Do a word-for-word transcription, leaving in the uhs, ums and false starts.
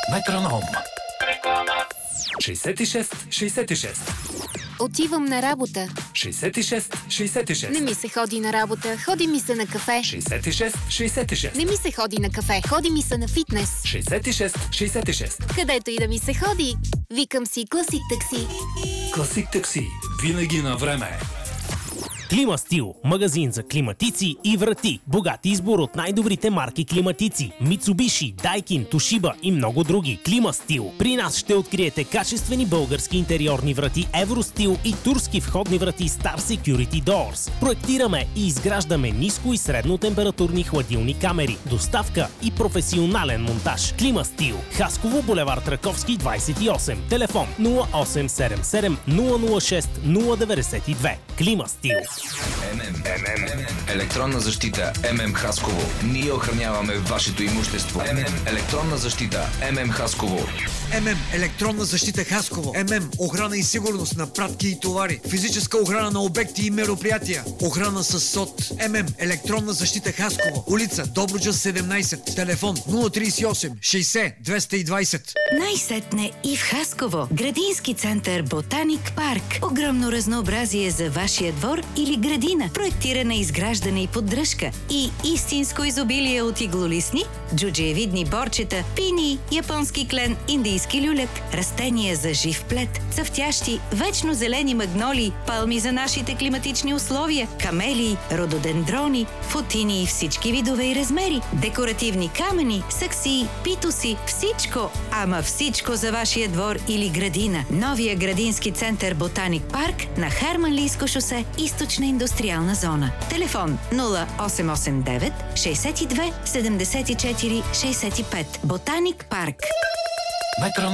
Метроном. шейсет и шест шейсет и шест. Отивам на работа. шейсет и шест шейсет и шест. Не ми се ходи на работа. Ходи ми се на кафе. шейсет и шест шейсет и шест. Не ми се ходи на кафе. Ходи ми се на фитнес. шейсет и шест шейсет и шест. Където и да ми се ходи. Викам си Класик такси. Класик такси. Винаги на време. Климастил – магазин за климатици и врати. Богат избор от най-добрите марки климатици. Мицубиши, Дайкин, Тошиба и много други. Климастил. При нас ще откриете качествени български интериорни врати Евростил и турски входни врати Star Security Doors. Проектираме и изграждаме ниско и средно температурни хладилни камери. Доставка и професионален монтаж. Климастил. Хасково, булевард Раковски, двайсет и осем. Телефон нула осем седем седем нула нула шест нула деветдесет и две. Климастил. ем ем. ем ем. Електронна защита ем ем Хасково. Ние охраняваме вашето имущество. ем ем. Електронна защита ем ем Хасково. ем ем. Електронна защита Хасково. ем ем. Охрана и сигурност на пратки и товари. Физическа охрана на обекти и мероприятия. Охрана с СОТ. ем ем. Електронна защита Хасково. Улица Добруджа седемнайсет. Телефон нула трийсет и осем шейсет двеста и двайсет. Най-сетне и в Хасково. Градински център Ботаник парк. Огромно разнообразие за вашия двор или градина. Проектиране, изграждане и поддръжка. И истинско изобилие от иглолистни, джуджиевидни борчета, пини, японски клен, индийски люлек, растения за жив плет, цъфтящи, вечно зелени магнолии, палми за нашите климатични условия, камелии, рододендрони, футини и всички видове и размери, декоративни камъни, саксии, питоси, всичко, ама всичко за вашия двор или градина. Новия градински център Ботаник парк на Харманлийско шосе, източна индустриална зона. Телефон нула осем осем девет шейсет и две седемдесет и четири шейсет и пет. Ботаник парк. Метроном.